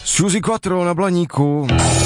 Suzy Quattro na Blaníku.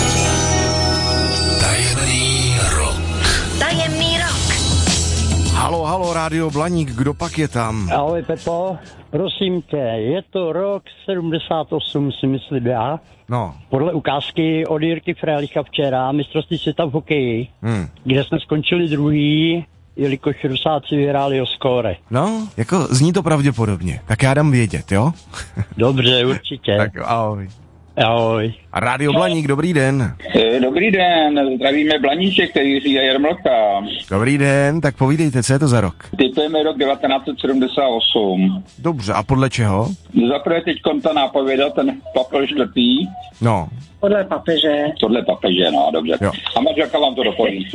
Tajemný rok. Tajemný rok. Halo, halo, Rádio Blaník, kdo pak je tam? Ahoj Pepo, prosím tě, je to rok 78, si myslím já. No. Podle ukázky od Jirky Frélicha včera, mistrovství světa v hokeji, kde jsme skončili druhý, jelikož Rusáci vyhráli o skóre. No, jako zní to pravděpodobně, tak já dám vědět, jo? Dobře, určitě. Tak ahoj. Ahoj. A Rádio Blaník, dobrý den. Dobrý den, zdravíme Blaníček, který říká Jarmlka. Dobrý den, tak povídejte, co je to za rok? Typujeme rok 1978. Dobře, a podle čeho? Zaprvé teď ta nápověda, ten Pavel IV. No. Podle papeže. Podle papeže, no, dobře. Jo. A manželka vám to dopoví.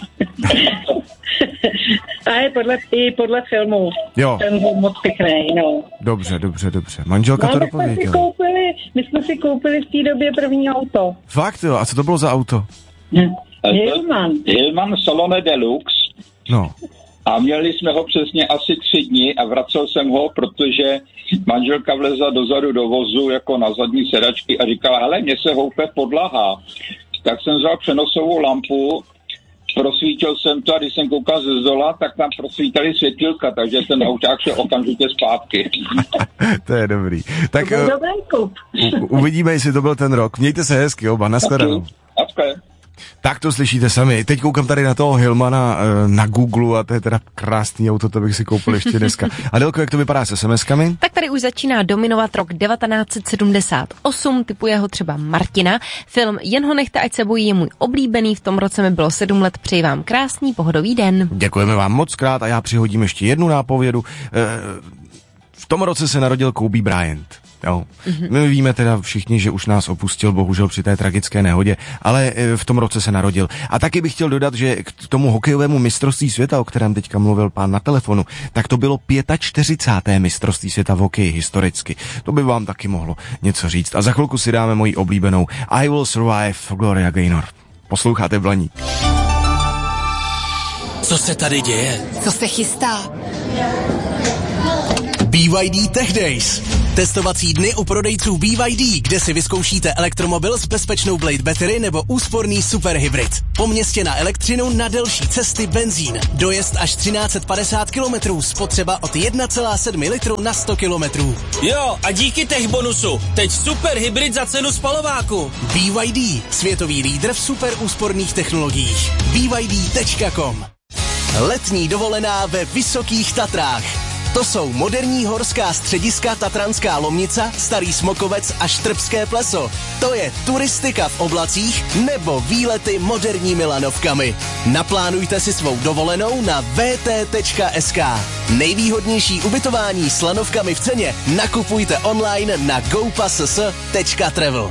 A je podle filmu. Jo. Ten byl moc pěkný, no. Dobře. Manželka to dopověděla. My jsme si koupili v té době první auto. Fakt jo, a co to bylo za auto? Hillman Salone Deluxe. No. A měli jsme ho přesně asi 3 dny a vracel jsem ho, protože manželka vlezla dozadu do vozu jako na zadní sedačky a říkala, hele, mně se houpe podlaha. Tak jsem vzal přenosovou lampu, prosvítil jsem to a když jsem koukal ze zdola, tak tam prosvítali světilka, takže ten auták šel okamžitě zpátky. To je dobrý. Tak To byl dobrý kup. uvidíme, jestli to byl ten rok. Mějte se hezky, oba, nashledanou. Tak to slyšíte sami. Teď koukám tady na toho Hillmana na Google a to je teda krásný auto, to bych si koupil ještě dneska. Adelko, jak to vypadá se SMS-kami? Tak tady už začíná dominovat rok 1978, typuje ho třeba Martina. Film Jen ho nechte, ať se bojí, je můj oblíbený, v tom roce mi bylo 7 let, přeji vám krásný, pohodový den. Děkujeme vám moc krát a já přihodím ještě jednu nápovědu. V tom roce se narodil Kobe Bryant. Jo. My víme teda všichni, že už nás opustil bohužel při té tragické nehodě, ale v tom roce se narodil. A taky bych chtěl dodat, že k tomu hokejovému mistrovství světa, o kterém teďka mluvil pán na telefonu, tak to bylo 45. mistrovství světa v hokeji historicky. To by vám taky mohlo něco říct. A za chvilku si dáme moji oblíbenou I Will Survive Gloria Gaynor. Posloucháte Blaník. Co se tady děje? Co se chystá? BYD Tech Days. Testovací dny u prodejců BYD, kde si vyzkoušíte elektromobil s bezpečnou Blade Battery nebo úsporný superhybrid. Po městě na elektřinu, na delší cesty benzín. Dojezd až 1350 km, spotřeba od 1,7 litru na 100 km. Jo, a díky tech bonusu, teď superhybrid za cenu spalováku. BYD, světový lídr v super úsporných technologiích. BYD.com. Letní dovolená ve Vysokých Tatrách. To jsou moderní horská střediska Tatranská Lomnica, Starý Smokovec a Štrbské pleso. To je turistika v oblacích nebo výlety moderními lanovkami. Naplánujte si svou dovolenou na vt.sk. Nejvýhodnější ubytování s lanovkami v ceně nakupujte online na gopass.travel.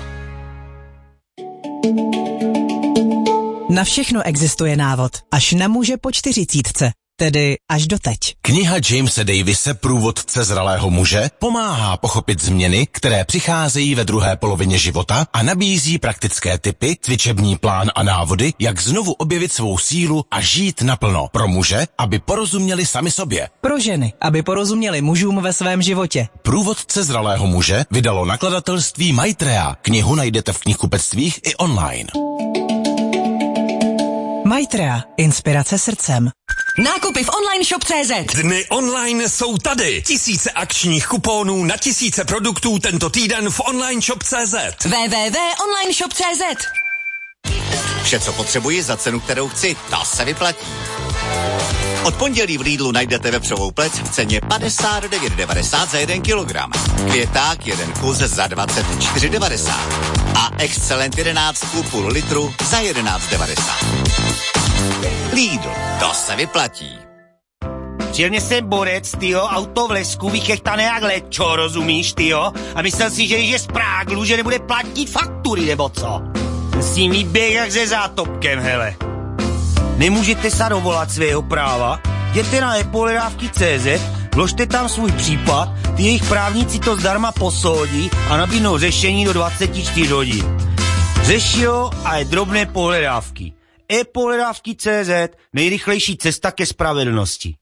Na všechno existuje návod, až na muže po 40. Tedy až doteď. Kniha Jamese Davise Průvodce zralého muže pomáhá pochopit změny, které přicházejí ve druhé polovině života a nabízí praktické tipy, cvičební plán a návody, jak znovu objevit svou sílu a žít naplno. Pro muže, aby porozuměli sami sobě. Pro ženy, aby porozuměli mužům ve svém životě. Průvodce zralého muže vydalo nakladatelství Maitreya. Knihu najdete v knihkupectvích i online. Maitreya. Inspirace srdcem. Nákupy v online shop.cz. Dny online jsou tady. Tisíce akčních kuponů na tisíce produktů tento týden v online shop.cz. www.onlineshop.cz. Vše, co potřebuji za cenu, kterou chci, to se vyplatí. Od pondělí v Lidlu najdete vepřovou plec v ceně 59,90 za 1 kilogram. Květák 1 kus za 24,90. A Excelent 11 půl litru za 11,90. Lidl, to se vyplatí. Přijel jsem borec, tyjo, auto v lesku, vychechtané jak lečo, rozumíš, tyjo? A myslel si, že když je z Práglu, že nebude platit faktury, nebo co? S tím výběh jak se zátopkem, hele. Nemůžete se dovolat svého práva? Jděte na ePohledávky.cz, vložte tam svůj případ, ty jejich právníci to zdarma posoudí a nabídnou řešení do 24 hodin. Řeší ho a je drobné pohledávky. ePohledávky.cz, nejrychlejší cesta ke spravedlnosti.